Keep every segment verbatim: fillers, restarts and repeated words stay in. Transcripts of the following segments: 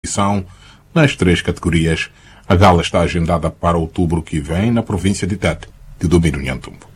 competição nas três categorias. A gala está agendada para outubro que vem na província de Tete, de domínio Nhantumbo.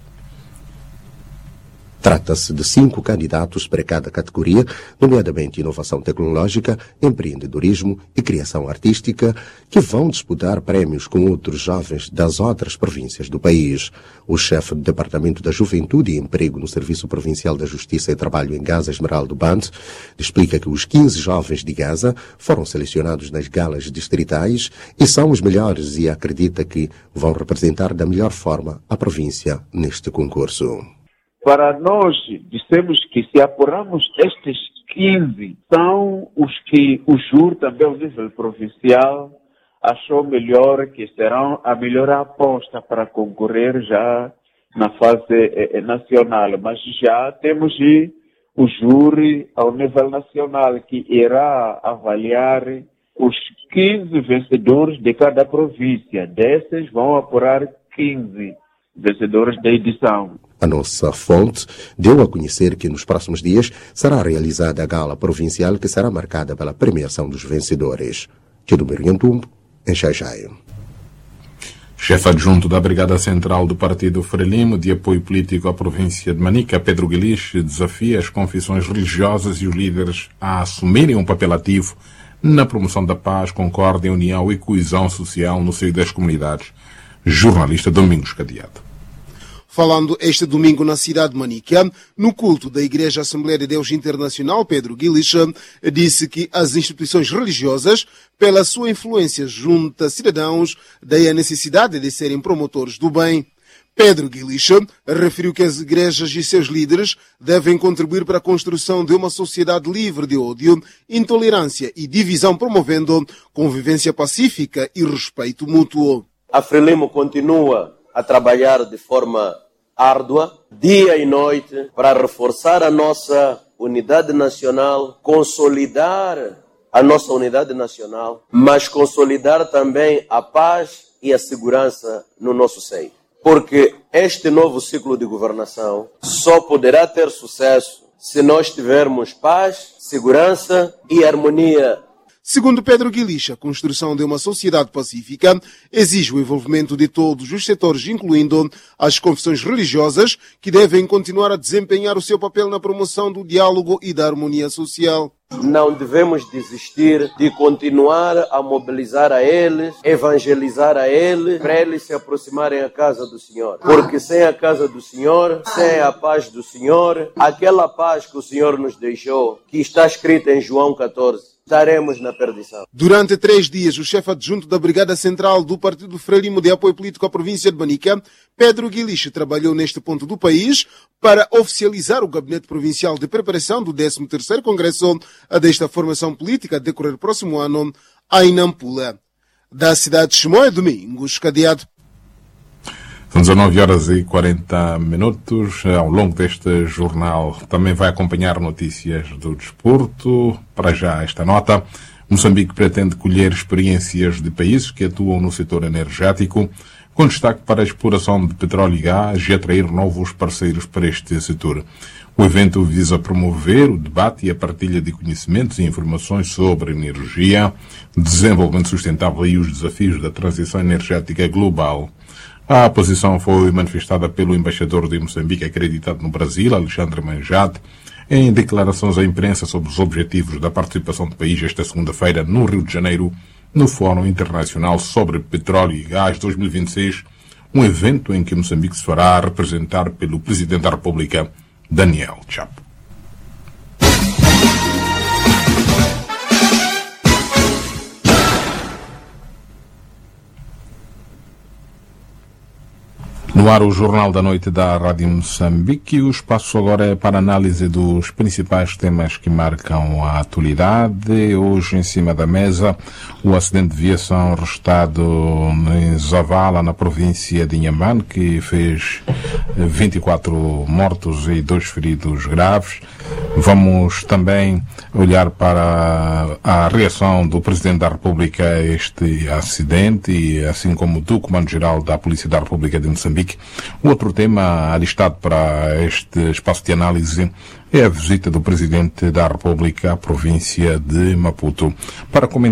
Trata-se de cinco candidatos para cada categoria, nomeadamente inovação tecnológica, empreendedorismo e criação artística, que vão disputar prémios com outros jovens das outras províncias do país. O chefe do Departamento da Juventude e Emprego no Serviço Provincial da Justiça e Trabalho em Gaza, Esmeraldo Band, explica que os quinze jovens de Gaza foram selecionados nas galas distritais e são os melhores e acredita que vão representar da melhor forma a província neste concurso. Para nós, dissemos que se apurarmos estes quinze, são os que o júri também ao nível provincial achou melhor, que serão a melhor aposta para concorrer já na fase eh, nacional. Mas já temos o júri ao nível nacional que irá avaliar os quinze vencedores de cada província. Desses vão apurar quinze vencedores da edição. A nossa fonte deu a conhecer que nos próximos dias será realizada a gala provincial que será marcada pela premiação dos vencedores. Tidomiro Nhantumbo, em Xai-Xai. Chefe adjunto da Brigada Central do Partido Frelimo de Apoio Político à província de Manica, Pedro Guilish, desafia as confissões religiosas e os líderes a assumirem um papel ativo na promoção da paz, concórdia, união e coesão social no seio das comunidades. Jornalista Domingos Cadeado. Falando este domingo na cidade de Manica, no culto da Igreja Assembleia de Deus Internacional, Pedro Guilish disse que as instituições religiosas, pela sua influência junto a cidadãos, daí a necessidade de serem promotores do bem. Pedro Guilish referiu que as igrejas e seus líderes devem contribuir para a construção de uma sociedade livre de ódio, intolerância e divisão, promovendo convivência pacífica e respeito mútuo. A Frelimo continua a trabalhar de forma árdua, dia e noite, para reforçar a nossa unidade nacional, consolidar a nossa unidade nacional, mas consolidar também a paz e a segurança no nosso seio. Porque este novo ciclo de governação só poderá ter sucesso se nós tivermos paz, segurança e harmonia. Segundo Pedro Guilish, a construção de uma sociedade pacífica exige o envolvimento de todos os setores, incluindo as confissões religiosas, que devem continuar a desempenhar o seu papel na promoção do diálogo e da harmonia social. Não devemos desistir de continuar a mobilizar a eles, evangelizar a eles, para eles se aproximarem à casa do Senhor. Porque sem a casa do Senhor, sem a paz do Senhor, aquela paz que o Senhor nos deixou, que está escrita em João catorze, estaremos na perdição. Durante três dias, o chefe adjunto da Brigada Central do Partido Frelimo de Apoio Político à província de Manica, Pedro Guilish, trabalhou neste ponto do país para oficializar o Gabinete Provincial de Preparação do décimo terceiro Congresso desta formação política a decorrer próximo ano em Nampula. Da cidade de Chimoio, Domingos Cadeado. São dezanove horas e quarenta minutos. Ao longo deste jornal também vai acompanhar notícias do desporto. Para já esta nota. Moçambique pretende colher experiências de países que atuam no setor energético, com destaque para a exploração de petróleo e gás e atrair novos parceiros para este setor. O evento visa promover o debate e a partilha de conhecimentos e informações sobre energia, desenvolvimento sustentável e os desafios da transição energética global. A posição foi manifestada pelo embaixador de Moçambique acreditado no Brasil, Alexandre Manjate, em declarações à imprensa sobre os objetivos da participação do país esta segunda-feira no Rio de Janeiro, no Fórum Internacional sobre Petróleo e Gás dois mil e vinte e seis, um evento em que Moçambique se fará representar pelo Presidente da República, Daniel Chapo. No ar, o Jornal da Noite da Rádio Moçambique. O espaço agora é para análise dos principais temas que marcam a atualidade. Hoje, em cima da mesa, o acidente de viação registrado em Zavala, na província de Inhambane, que fez vinte e quatro mortos e dois feridos graves. Vamos também olhar para a reação do Presidente da República a este acidente, assim como do Comando-Geral da Polícia da República de Moçambique. O outro tema alistado para este espaço de análise é a visita do Presidente da República à província de Maputo. Para comentar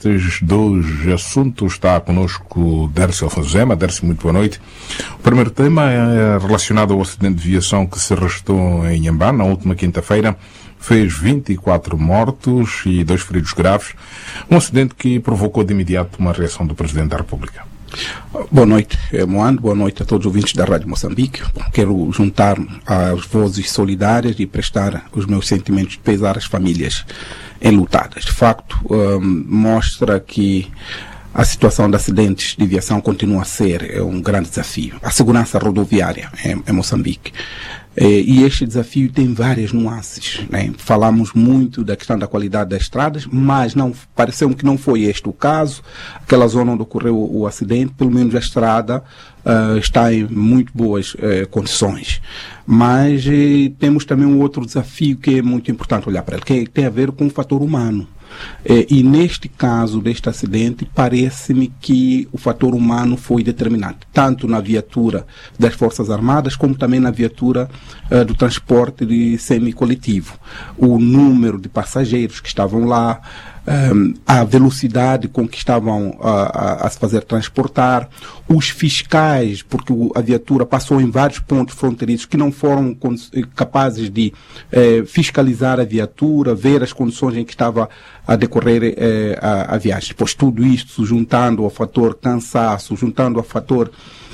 estes dois assuntos está conosco Dércio Alfazema. Dércio, muito boa noite. O primeiro tema é relacionado ao acidente de viação que se registrou em Inhambane na última quinta-feira. Fez vinte e quatro mortos e dois feridos graves. Um acidente que provocou de imediato uma reação do Presidente da República. Boa noite, Moando. Boa noite a todos os ouvintes da Rádio Moçambique. Quero juntar-me às vozes solidárias e prestar os meus sentimentos de pesar às famílias enlutadas. De facto, um, mostra que a situação de acidentes de aviação continua a ser um grande desafio. A segurança rodoviária em, em Moçambique. E este desafio tem várias nuances, né? Falamos muito da questão da qualidade das estradas, mas não, pareceu-me que não foi este o caso. Aquela zona onde ocorreu o, o acidente, pelo menos a estrada uh, está em muito boas uh, condições. Mas eh, temos também um outro desafio que é muito importante olhar para ele, que tem a ver com o fator humano. Eh, e neste caso deste acidente, parece-me que o fator humano foi determinante, tanto na viatura das Forças Armadas, como também na viatura uh, do transporte de semi-coletivo. O número de passageiros que estavam lá, um, a velocidade com que estavam a, a, a se fazer transportar, os fiscais, porque o, a viatura passou em vários pontos fronteiriços que não foram capazes de eh, fiscalizar a viatura, ver as condições em que estava a decorrer eh, a, a viagem. Pois tudo isto, juntando ao fator cansaço, juntando ao fator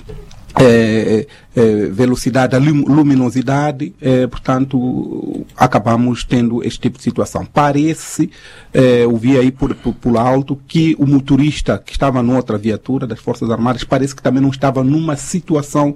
É, é, velocidade, a luminosidade, é, portanto, acabamos tendo este tipo de situação. Parece, é, ouvi aí por, por, por alto, que o motorista que estava noutra viatura das Forças Armadas parece que também não estava numa situação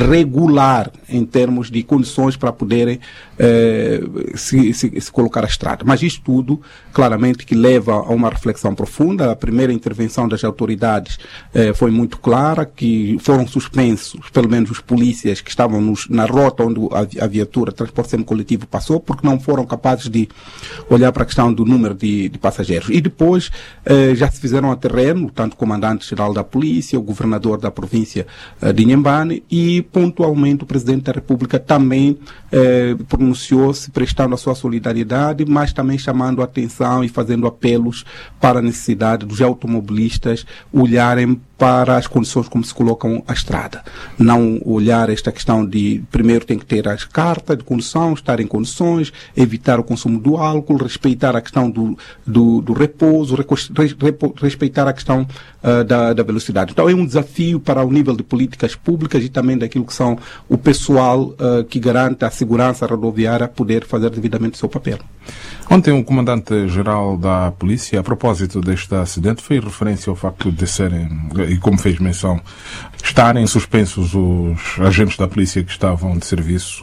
regular em termos de condições para poderem eh, se, se, se colocar à estrada. Mas isto tudo, claramente, que leva a uma reflexão profunda. A primeira intervenção das autoridades eh, foi muito clara, que foram suspensos, pelo menos os polícias que estavam nos, na rota onde a, a viatura, transporte semi-coletivo passou, porque não foram capazes de olhar para a questão do número de, de passageiros. E depois eh, já se fizeram a terreno, tanto o comandante-geral da polícia, o governador da província eh, de Inhambane e pontualmente o Presidente da República também eh, pronunciou-se prestando a sua solidariedade, mas também chamando a atenção e fazendo apelos para a necessidade dos automobilistas olharem para as condições como se colocam a estrada. Não olhar esta questão de, primeiro tem que ter as cartas de condução, estar em condições, evitar o consumo do álcool, respeitar a questão do, do, do repouso, respeitar a questão uh, da, da velocidade. Então é um desafio para o nível de políticas públicas e também daquilo que são o pessoal uh, que garante a segurança rodoviária poder fazer devidamente o seu papel. Ontem o comandante-geral da polícia, a propósito deste acidente, fez referência ao facto de serem, e como fez menção, estarem suspensos os agentes da polícia que estavam de serviço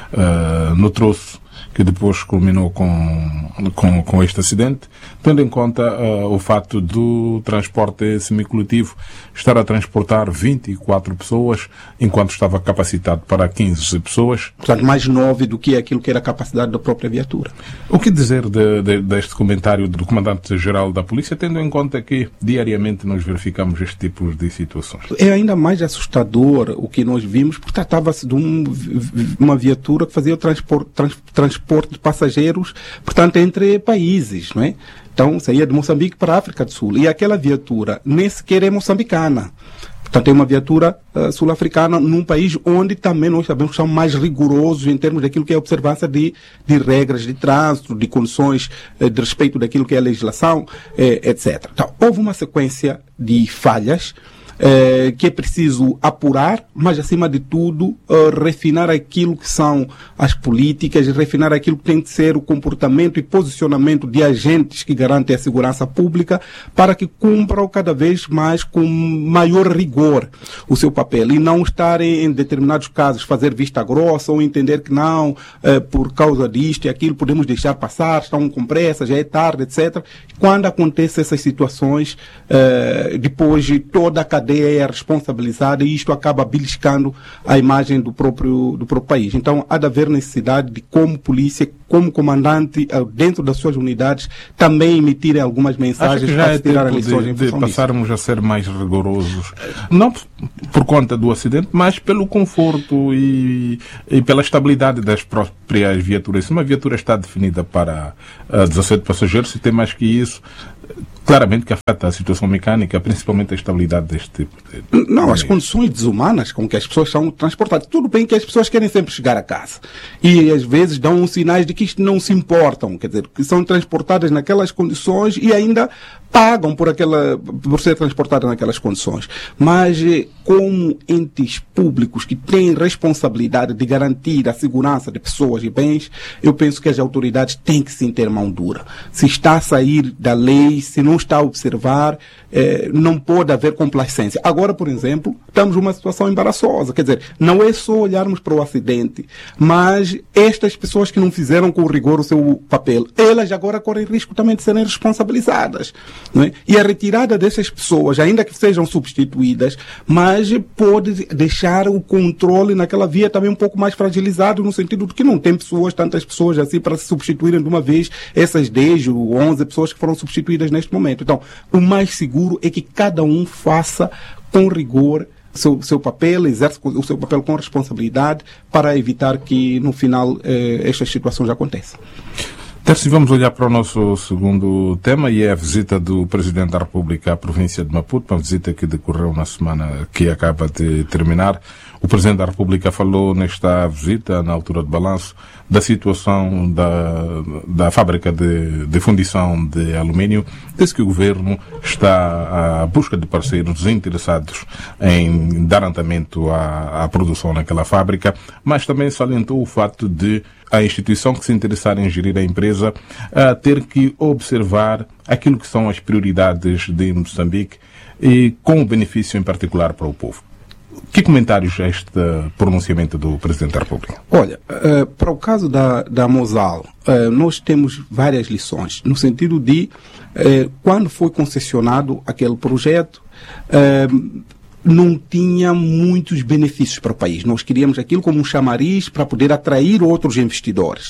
uh, no troço, que depois culminou com, com, com este acidente, tendo em conta uh, o facto do transporte semicoletivo estar a transportar vinte e quatro pessoas, enquanto estava capacitado para quinze pessoas. Portanto, mais nove do que aquilo que era a capacidade da própria viatura. O que dizer de, de, deste comentário do Comandante-Geral da Polícia, tendo em conta que diariamente nós verificamos este tipo de situações? É ainda mais assustador o que nós vimos, porque tratava-se de um, uma viatura que fazia o transporte, trans, transporte de passageiros, portanto, entre países, não é? Então, saía de Moçambique para a África do Sul. E aquela viatura nem sequer é moçambicana. Portanto, é uma viatura uh, sul-africana num país onde também nós sabemos que são mais rigorosos em termos daquilo que é a observância de, de regras de trânsito, de condições uh, de respeito daquilo que é a legislação, eh, etcétera. Então, houve uma sequência de falhas Eh, que é preciso apurar, mas acima de tudo uh, refinar aquilo que são as políticas, refinar aquilo que tem de ser o comportamento e posicionamento de agentes que garantem a segurança pública para que cumpram cada vez mais com maior rigor o seu papel e não estarem em determinados casos fazer vista grossa ou entender que não, uh, por causa disto e aquilo podemos deixar passar, estão com pressa, já é tarde, etcétera. Quando acontecem essas situações, uh, depois de toda a cadeia é responsabilizada e isto acaba beliscando a imagem do próprio, do próprio país. Então, há de haver necessidade de, como polícia, como comandante, dentro das suas unidades, também emitirem algumas mensagens para tirar a lições em função de passarmos a ser mais rigorosos, não por conta do acidente, mas pelo conforto e, e pela estabilidade das próprias viaturas. Se uma viatura está definida para uh, dezassete passageiros, se tem mais que isso, claramente que afeta a situação mecânica, principalmente a estabilidade deste tipo de... Não, as condições desumanas com que as pessoas são transportadas. Tudo bem que as pessoas querem sempre chegar a casa. E às vezes dão sinais de que isto não se importam, quer dizer, que são transportadas naquelas condições e ainda pagam por, aquela, por ser transportadas naquelas condições. Mas como entes públicos que têm responsabilidade de garantir a segurança de pessoas e bens, eu penso que as autoridades têm que sim ter mão dura. Se está a sair da lei, se não está a observar, eh, não pode haver complacência. Agora, por exemplo, estamos numa situação embaraçosa. Quer dizer, não é só olharmos para o acidente, mas estas pessoas que não fizeram com rigor o seu papel, elas agora correm risco também de serem responsabilizadas. Não é? E a retirada dessas pessoas, ainda que sejam substituídas, mas pode deixar o controle naquela via também um pouco mais fragilizado, no sentido de que não tem pessoas, tantas pessoas assim, para se substituírem de uma vez essas dez ou onze pessoas que foram substituídas neste momento. Então, o mais seguro é que cada um faça com rigor seu, seu papel, exerce o seu papel com responsabilidade para evitar que, no final, eh, estas situações aconteçam. Terci, vamos olhar para o nosso segundo tema, e é a visita do Presidente da República à província de Maputo, uma visita que decorreu na semana que acaba de terminar. O Presidente da República falou nesta visita, na altura do balanço, da situação da, da fábrica de, de fundição de alumínio. Disse que o Governo está à busca de parceiros interessados em dar andamento à, à produção naquela fábrica, mas também salientou o fato de a instituição que se interessar em gerir a empresa a ter que observar aquilo que são as prioridades de Moçambique e com o benefício em particular para o povo. Que comentários a este pronunciamento do Presidente da República? Olha, uh, para o caso da, da Mosal, uh, nós temos várias lições, no sentido de, uh, quando foi concessionado aquele projeto, uh, não tinha muitos benefícios para o país. Nós queríamos aquilo como um chamariz para poder atrair outros investidores.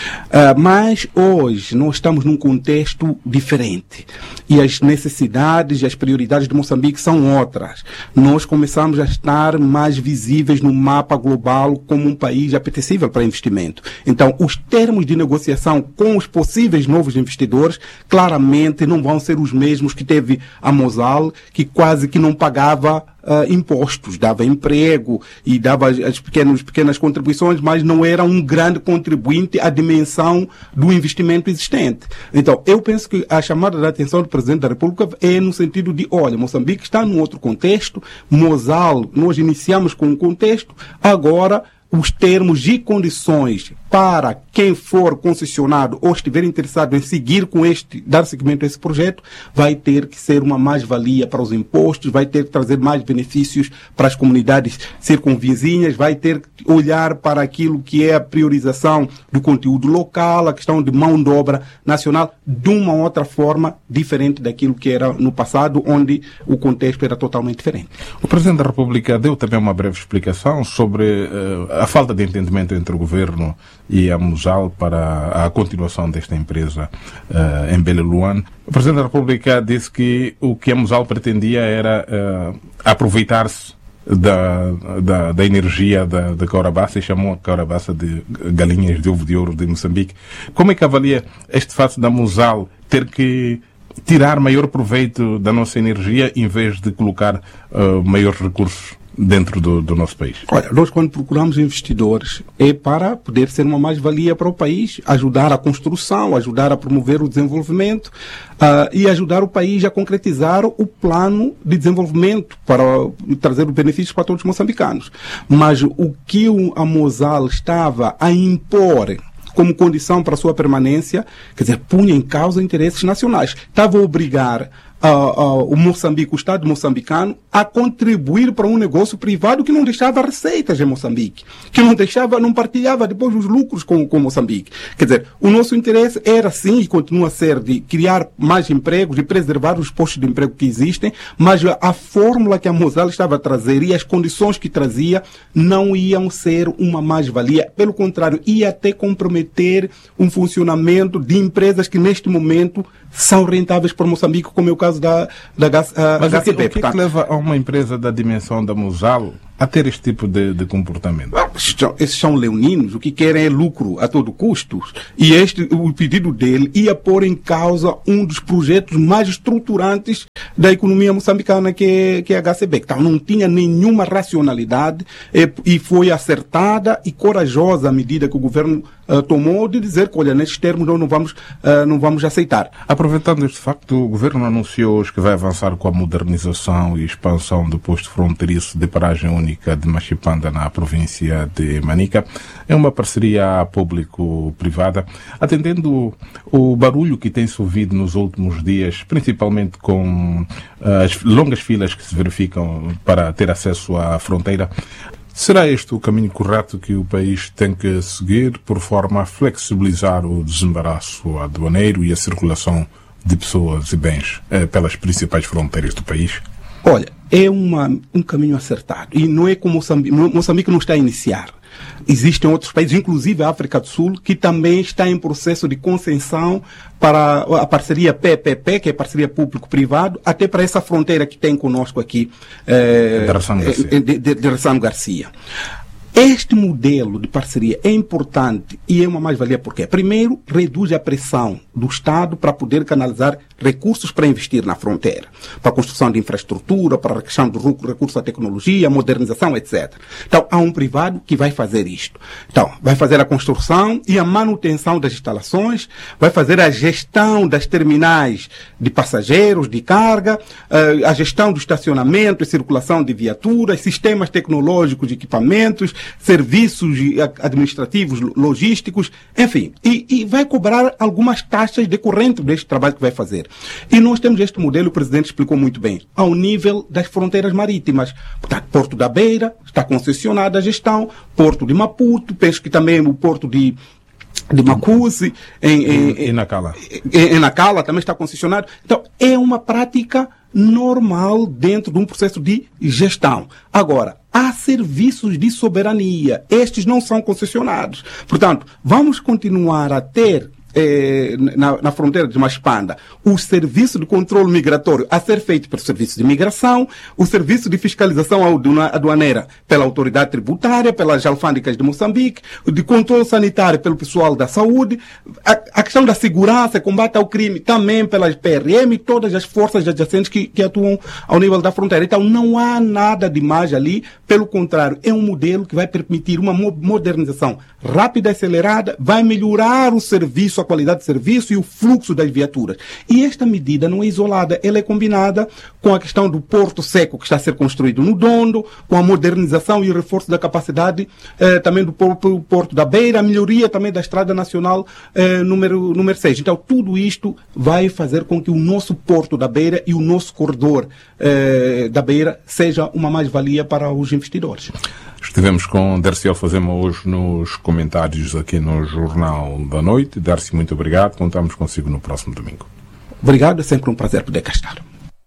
Uh, mas hoje nós estamos num contexto diferente e as necessidades e as prioridades de Moçambique são outras. Nós começamos a estar mais visíveis no mapa global como um país apetecível para investimento. Então, os termos de negociação com os possíveis novos investidores claramente não vão ser os mesmos que teve a Mosal, que quase que não pagava Uh, impostos, dava emprego e dava as, as pequenas, pequenas contribuições, mas não era um grande contribuinte à dimensão do investimento existente. Então, eu penso que a chamada de atenção do Presidente da República é no sentido de, olha, Moçambique está num outro contexto, Mosal, nós iniciamos com um contexto, agora os termos e condições para quem for concessionado ou estiver interessado em seguir com este, dar seguimento a esse projeto, vai ter que ser uma mais-valia para os impostos, vai ter que trazer mais benefícios para as comunidades circunvizinhas, vai ter que olhar para aquilo que é a priorização do conteúdo local, a questão de mão de obra nacional, de uma outra forma diferente daquilo que era no passado, onde o contexto era totalmente diferente. O Presidente da República deu também uma breve explicação sobre uh, a falta de entendimento entre o Governo e a Mosal para a continuação desta empresa uh, em Beleluane. O Presidente da República disse que o que a Mosal pretendia era uh, aproveitar-se da, da, da energia da, da Caurabaça e chamou a Caurabaça de galinhas de ovo de ouro de Moçambique. Como é que avalia este fato da Mosal ter que tirar maior proveito da nossa energia em vez de colocar uh, maiores recursos dentro do, do nosso país? Olha, nós quando procuramos investidores é para poder ser uma mais-valia para o país, ajudar a construção, ajudar a promover o desenvolvimento uh, e ajudar o país a concretizar o plano de desenvolvimento para trazer os benefícios para todos os moçambicanos. Mas o que a Mosal estava a impor como condição para a sua permanência, quer dizer, punha em causa interesses nacionais. Estava a obrigar Uh, uh, o Moçambique, o Estado moçambicano, a contribuir para um negócio privado que não deixava receitas em Moçambique, que não deixava, não partilhava depois os lucros com, com Moçambique. Quer dizer, o nosso interesse era sim e continua a ser de criar mais empregos, de preservar os postos de emprego que existem, mas a, a fórmula que a Mosal estava a trazer e as condições que trazia não iam ser uma mais-valia, pelo contrário, ia até comprometer um funcionamento de empresas que neste momento são rentáveis para Moçambique, como é o caso da, da Mas H C B. O que, o que, é que leva a uma empresa da dimensão da Mosal a ter este tipo de, de comportamento? Esses são leoninos, o que querem é lucro a todo custo. E este, o pedido dele ia pôr em causa um dos projetos mais estruturantes da economia moçambicana, que é, que é a H C B. Então não tinha nenhuma racionalidade e, e foi acertada e corajosa a medida que o governo uh, tomou de dizer que, olha, nestes termos nós não vamos, uh, não vamos aceitar. Aproveitando este facto, o governo anunciou hoje que vai avançar com a modernização e expansão do posto fronteiriço de paragem única de Machipanda, na província de Manica. É uma parceria público-privada, atendendo o barulho que tem-se ouvido nos últimos dias, principalmente com as longas filas que se verificam para ter acesso à fronteira. Será este o caminho correto que o país tem que seguir, por forma a flexibilizar o desembaraço aduaneiro e a circulação de pessoas e bens eh, pelas principais fronteiras do país? Olha, é uma, um caminho acertado. E não é como Moçambique, Moçambique não está a iniciar. Existem outros países, inclusive a África do Sul, que também está em processo de concessão para a parceria P P P, que é parceria público-privado, até para essa fronteira que tem conosco aqui, eh, de Ressano Garcia. De, de, de Ressano Garcia. Este modelo de parceria é importante e é uma mais-valia porque, primeiro, reduz a pressão do Estado para poder canalizar recursos para investir na fronteira, para a construção de infraestrutura, para a questão do recurso à tecnologia, modernização, etcétera. Então, há um privado que vai fazer isto. Então, vai fazer a construção e a manutenção das instalações, vai fazer a gestão das terminais de passageiros, de carga, a gestão do estacionamento e circulação de viaturas, sistemas tecnológicos de equipamentos, serviços administrativos, logísticos, enfim, e, e vai cobrar algumas taxas decorrentes deste trabalho que vai fazer. E nós temos este modelo, o presidente explicou muito bem, ao nível das fronteiras marítimas. Portanto, Porto da Beira está concessionada a gestão, Porto de Maputo, penso que também o Porto de de Macuse, em, em, e Nacala. Em, em Nacala também está concessionado. Então, é uma prática normal dentro de um processo de gestão. Agora, há serviços de soberania. Estes não são concessionados. Portanto, vamos continuar a ter Eh, na, na fronteira de Machipanda, o serviço de controle migratório a ser feito pelo serviço de imigração, o serviço de fiscalização aduaneira pela autoridade tributária, pelas alfândegas de Moçambique, o de controle sanitário pelo pessoal da saúde, a, a questão da segurança, combate ao crime também pelas P R M e todas as forças adjacentes que, que atuam ao nível da fronteira. Então não há nada de mais ali, pelo contrário, é um modelo que vai permitir uma modernização rápida e acelerada, vai melhorar o serviço, a qualidade de serviço e o fluxo das viaturas. E esta medida não é isolada, ela é combinada com a questão do Porto Seco que está a ser construído no Dondo, com a modernização e o reforço da capacidade eh, também do próprio Porto da Beira, a melhoria também da Estrada Nacional eh, número, número seis. Então, tudo isto vai fazer com que o nosso Porto da Beira e o nosso corredor eh, da Beira seja uma mais-valia para os investidores. Estivemos com Darcy Alfazema hoje nos comentários aqui no Jornal da Noite. Darcy, muito obrigado. Contamos consigo no próximo domingo. Obrigado, é sempre um prazer poder cá estar.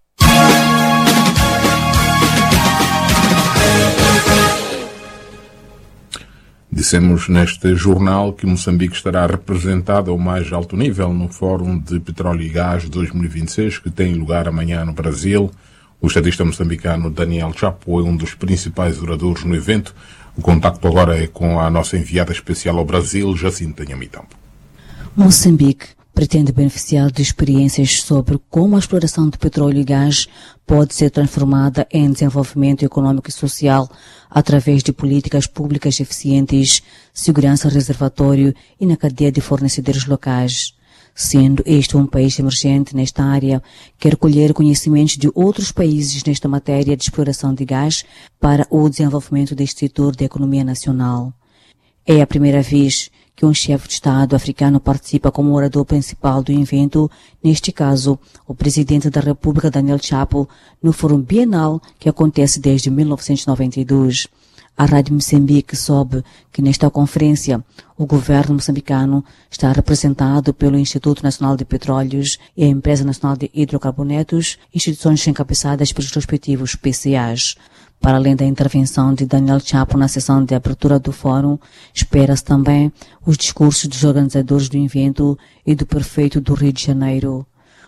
Dissemos neste jornal que Moçambique estará representado ao mais alto nível no Fórum de Petróleo e Gás dois mil e vinte e seis, que tem lugar amanhã no Brasil. O estadista moçambicano Daniel Chapo é um dos principais oradores no evento. O contacto agora é com a nossa enviada especial ao Brasil, Jacinta Nhamitampo. Moçambique pretende beneficiar de experiências sobre como a exploração de petróleo e gás pode ser transformada em desenvolvimento econômico e social através de políticas públicas eficientes, segurança reservatório e na cadeia de fornecedores locais. Sendo este um país emergente nesta área, quer colher conhecimentos de outros países nesta matéria de exploração de gás para o desenvolvimento deste setor da economia nacional. É a primeira vez que um chefe de Estado africano participa como orador principal do evento, neste caso, o presidente da República, Daniel Chapo, no Fórum Bienal que acontece desde mil novecentos e noventa e dois. A Rádio Moçambique soube que nesta conferência o governo moçambicano está representado pelo Instituto Nacional de Petróleos e a Empresa Nacional de Hidrocarbonetos, instituições encabeçadas pelos respectivos P C As. Para além da intervenção de Daniel Chapo na sessão de abertura do fórum, espera-se também os discursos dos organizadores do evento e do prefeito do Rio de Janeiro.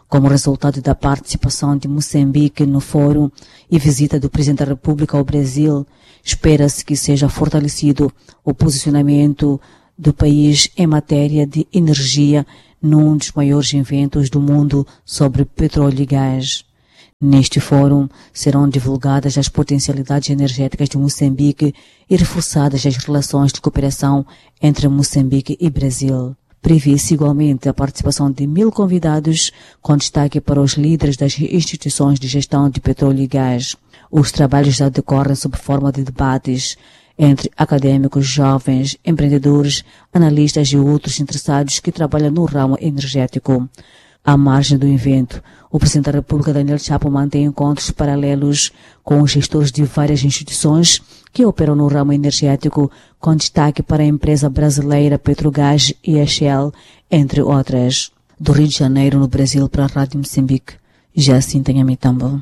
Como resultado da participação de Moçambique no fórum e visita do Presidente da República ao Brasil, espera-se que seja fortalecido o posicionamento do país em matéria de energia num dos maiores eventos do mundo sobre petróleo e gás. Neste fórum serão divulgadas as potencialidades energéticas de Moçambique e reforçadas as relações de cooperação entre Moçambique e Brasil. Prevê-se igualmente a participação de mil convidados, com destaque para os líderes das instituições de gestão de petróleo e gás. Os trabalhos já decorrem sob forma de debates entre acadêmicos, jovens, empreendedores, analistas e outros interessados que trabalham no ramo energético. À margem do evento, o Presidente da República, Daniel Chapo, mantém encontros paralelos com os gestores de várias instituições que operam no ramo energético, com destaque para a empresa brasileira Petrogás e a Shell, entre outras. Do Rio de Janeiro, no Brasil, para a Rádio Moçambique, Jacinta Nhamitambo.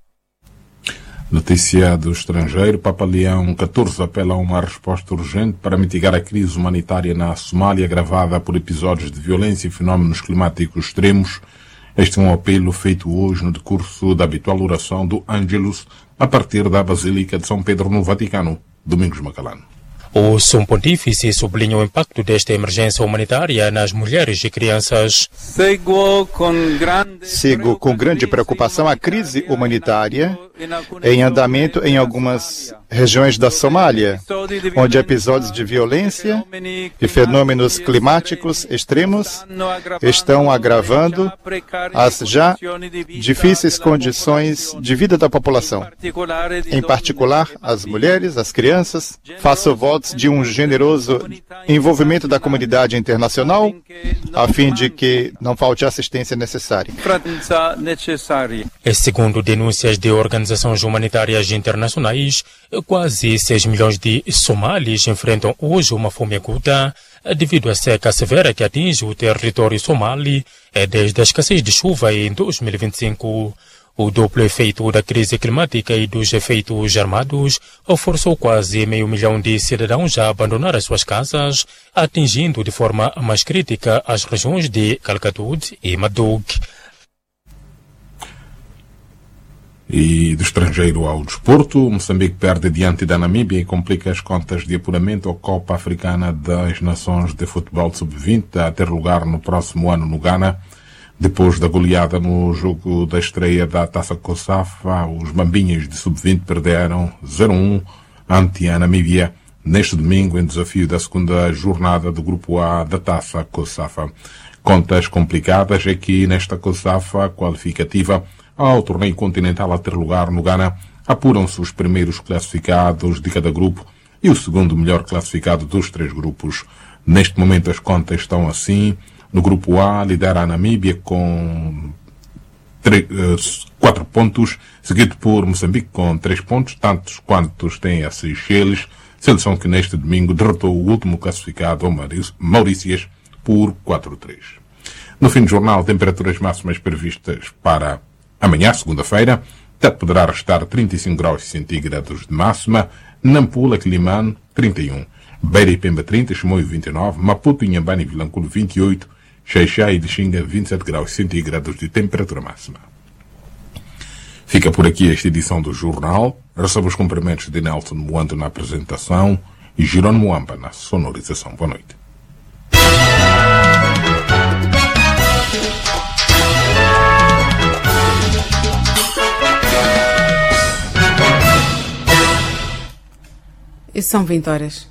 Notícia do estrangeiro. Papa Leão catorze apela a uma resposta urgente para mitigar a crise humanitária na Somália, agravada por episódios de violência e fenómenos climáticos extremos. Este é um apelo feito hoje no decurso da habitual oração do Ângelus a partir da Basílica de São Pedro no Vaticano. Domingos Macalano. O Sumo Pontífice sublinha o impacto desta emergência humanitária nas mulheres e crianças. Sigo com grande, Sigo com grande preocupação a crise humanitária em andamento em algumas regiões da Somália, onde episódios de violência e fenômenos climáticos extremos estão agravando as já difíceis condições de vida da população, em particular as mulheres, as crianças. Faço votos de um generoso envolvimento da comunidade internacional, a fim de que não falte a assistência necessária. Segundo denúncias de organizações humanitárias internacionais, quase seis milhões de somalis enfrentam hoje uma fome aguda devido à seca severa que atinge o território somali desde a escassez de chuva em dois mil e vinte e cinco. O duplo efeito da crise climática e dos efeitos armados forçou quase meio milhão de cidadãos a abandonar as suas casas, atingindo de forma mais crítica as regiões de Calcatud e Madug. E do estrangeiro ao desporto, Moçambique perde diante da Namíbia e complica as contas de apuramento à Copa Africana das Nações de Futebol sub vinte a ter lugar no próximo ano no Ghana. Depois da goleada no jogo da estreia da Taça COSAFA, os Mambinhas de sub vinte perderam zero a um ante a Namíbia neste domingo em desafio da segunda jornada do Grupo A da Taça COSAFA. Contas complicadas é que nesta COSAFA qualificativa ao torneio continental a ter lugar no Ghana, apuram-se os primeiros classificados de cada grupo e o segundo melhor classificado dos três grupos. Neste momento as contas estão assim. No grupo A, lidera a Namíbia com quatro pontos, seguido por Moçambique com três pontos, tantos quantos tem a Seychelles, seleção que neste domingo derrotou o último classificado, Maurícias, por quatro a três. No fim do jornal, temperaturas máximas previstas para amanhã, segunda-feira. Tete poderá restar trinta e cinco graus centígrados de máxima, Nampula, Quilimane, trinta e um, Beira e Pemba, trinta, Chimoio, vinte e nove, Maputo, Inhambane e Vilanculo, vinte e oito, Xaixá e Lixinga, vinte e sete graus centígrados de temperatura máxima. Fica por aqui esta edição do jornal. Recebo os cumprimentos de Nelson Moando na apresentação e Jerônimo Muamba na sonorização. Boa noite. E são vinte horas.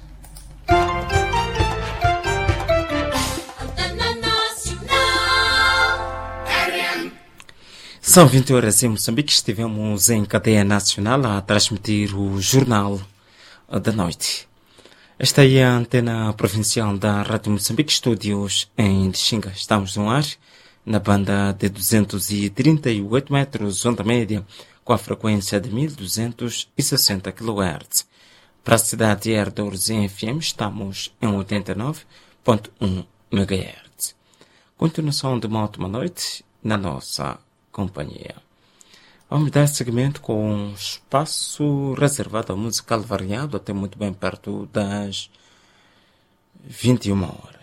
São vinte horas em Moçambique. Estivemos em cadeia nacional a transmitir o Jornal da Noite. Esta é a antena provincial da Rádio Moçambique, estúdios em Lixinga. Estamos no ar na banda de duzentos e trinta e oito metros, onda média, com a frequência de mil duzentos e sessenta quilohertz. Para a cidade de Herdores em F M, estamos em oitenta e nove ponto um megahertz. Continuação de uma ótima noite na nossa companhia. Vamos dar seguimento com um espaço reservado ao musical variado até muito bem perto das vinte e uma horas.